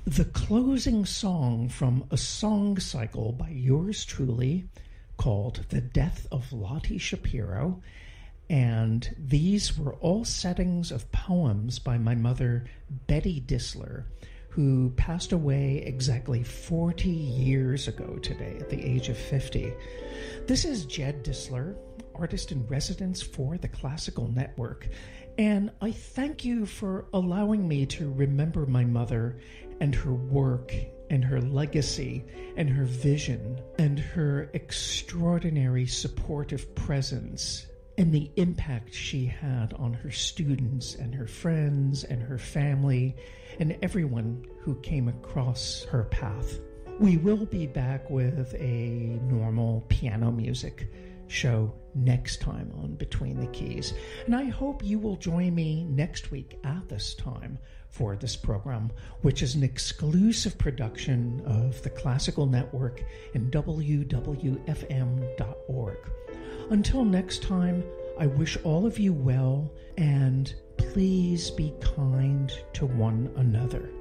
the closing song from a song cycle by yours truly called The Death of Lottie Shapiro. And these were all settings of poems by my mother, Betty Disler, who passed away exactly 40 years ago today at the age of 50. This is Jed Disler, artist in residence for the Classical Network, and I thank you for allowing me to remember my mother and her work and her legacy and her vision and her extraordinary supportive presence and the impact she had on her students and her friends and her family and everyone who came across her path. We will be back with a normal piano music show next time on Between the Keys. And I hope you will join me next week at this time for this program, which is an exclusive production of the Classical Network and WWFM.org. Until next time, I wish all of you well, and please be kind to one another.